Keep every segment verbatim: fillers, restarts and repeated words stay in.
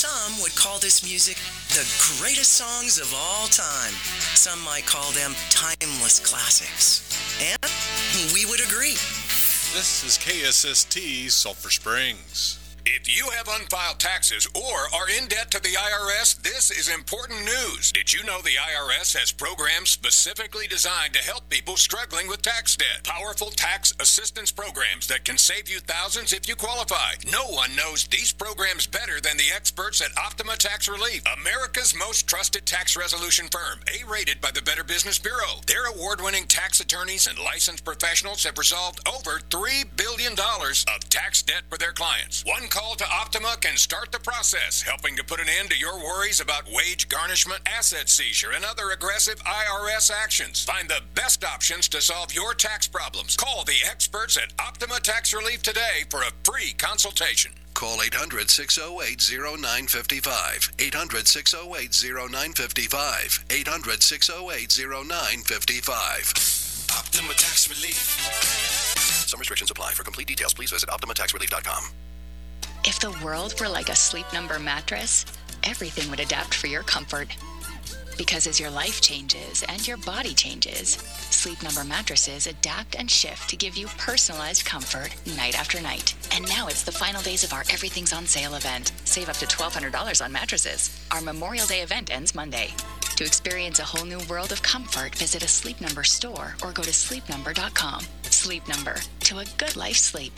Some would call this music the greatest songs of all time. Some might call them timeless classics. And we would agree. This is K S S T Sulphur Springs. If you have unfiled taxes or are in debt to the I R S, this is important news. Did you know the I R S has programs specifically designed to help people struggling with tax debt? Powerful tax assistance programs that can save you thousands if you qualify. No one knows these programs better than the experts at Optima Tax Relief, America's most trusted tax resolution firm, A-rated by the Better Business Bureau. Their award-winning tax attorneys and licensed professionals have resolved over three billion dollars of tax debt for their clients. One call to Optima can start the process, helping to put an end to your worries about wage garnishment, asset seizure, and other aggressive I R S actions. Find the best options to solve your tax problems. Call the experts at Optima Tax Relief today for a free consultation. Call eight hundred, six oh eight, oh nine five five. eight hundred, six oh eight, oh nine five five. eight hundred, six oh eight, oh nine five five. Optima Tax Relief. Some restrictions apply. For complete details, please visit optima tax relief dot com. If the world were like a Sleep Number mattress, everything would adapt for your comfort. Because as your life changes and your body changes, Sleep Number mattresses adapt and shift to give you personalized comfort night after night. And now it's the final days of our Everything's on Sale event. Save up to twelve hundred dollars on mattresses. Our Memorial Day event ends Monday. To experience a whole new world of comfort, visit a Sleep Number store or go to sleep number dot com. Sleep Number, to a good life sleep.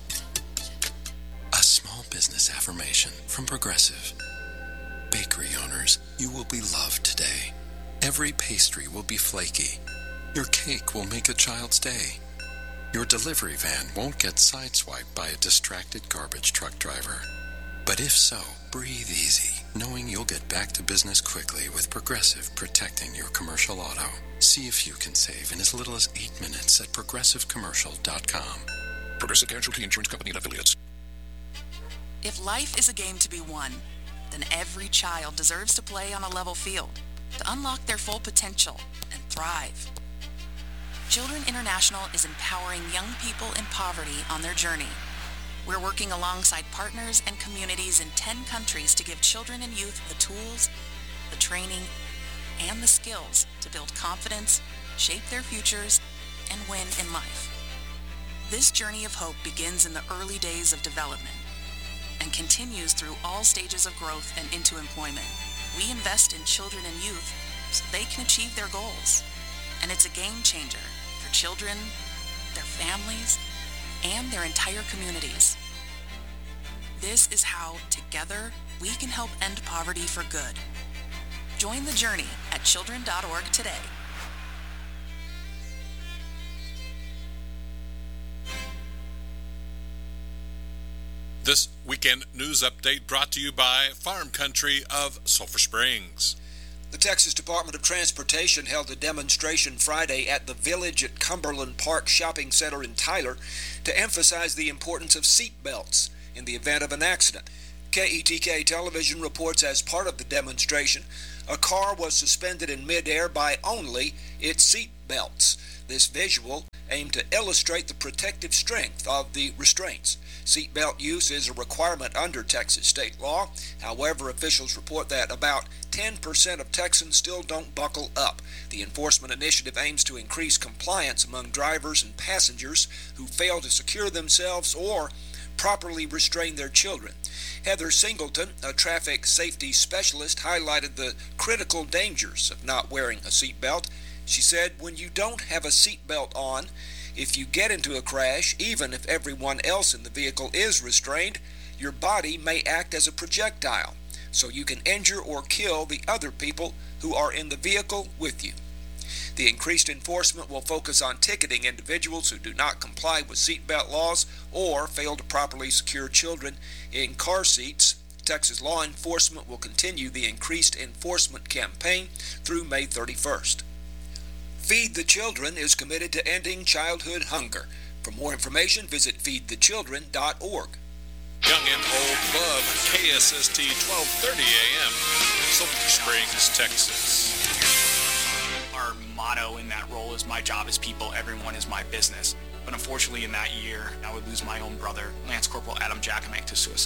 A small business affirmation from Progressive. Bakery owners, you will be loved today. Every pastry will be flaky. Your cake will make a child's day. Your delivery van won't get sideswiped by a distracted garbage truck driver. But if so, breathe easy, knowing you'll get back to business quickly with Progressive protecting your commercial auto. See if you can save in as little as eight minutes at progressive commercial dot com. Progressive Casualty Insurance Company and Affiliates. If life is a game to be won, then every child deserves to play on a level field to unlock their full potential and thrive. Children International is empowering young people in poverty on their journey. We're working alongside partners and communities in ten countries to give children and youth the tools, the training, and the skills to build confidence, shape their futures, and win in life. This journey of hope begins in the early days of development and continues through all stages of growth and into employment. We invest in children and youth so they can achieve their goals. And it's a game changer for children, their families, and their entire communities. This is how, together, we can help end poverty for good. Join the journey at children dot org today. This weekend news update brought to you by Farm Country of Sulphur Springs. The Texas Department of Transportation held a demonstration Friday at the Village at Cumberland Park Shopping Center in Tyler to emphasize the importance of seat belts in the event of an accident. K E T K television reports as part of the demonstration, a car was suspended in midair by only its seat belts. This visual aimed to illustrate the protective strength of the restraints. Seatbelt use is a requirement under Texas state law. However, officials report that about ten percent of Texans still don't buckle up. The enforcement initiative aims to increase compliance among drivers and passengers who fail to secure themselves or properly restrain their children. Heather Singleton, a traffic safety specialist, highlighted the critical dangers of not wearing a seatbelt. She said, when you don't have a seatbelt on, if you get into a crash, even if everyone else in the vehicle is restrained, your body may act as a projectile, so you can injure or kill the other people who are in the vehicle with you. The increased enforcement will focus on ticketing individuals who do not comply with seatbelt laws or fail to properly secure children in car seats. Texas law enforcement will continue the increased enforcement campaign through May thirty-first. Feed the Children is committed to ending childhood hunger. For more information, visit feed the children dot org. Young and Old Club, K S S T twelve thirty A M, Sulphur Springs, Texas. Our motto in that role is my job is people, everyone is my business. But unfortunately in that year, I would lose my own brother, Lance Corporal Adam Jackamek, to suicide.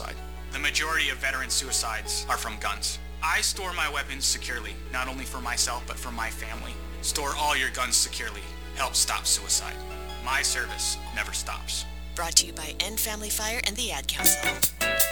The majority of veteran suicides are from guns. I store my weapons securely, not only for myself, but for my family. Store all your guns securely. Help stop suicide. My service never stops. Brought to you by End Family Fire and the Ad Council.